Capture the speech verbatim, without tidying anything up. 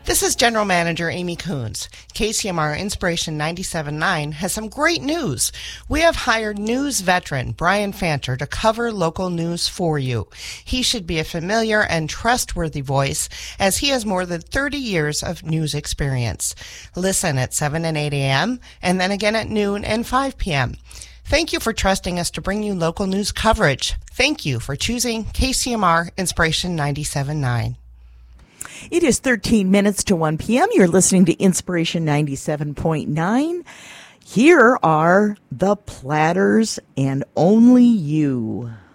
This is General Manager Amy Coons. K C M R Inspiration ninety-seven point nine has some great news. We have hired news veteran Brian Fanter to cover local news for you. He should be a familiar and trustworthy voice as he has more than thirty years of news experience. Listen at seven and eight a.m. and then again at noon and five p.m. Thank you for trusting us to bring you local news coverage. Thank you for choosing K C M R Inspiration ninety-seven point nine. It is thirteen minutes to one p.m. You're listening to Inspiration ninety-seven point nine. Here are the Platters and Only You.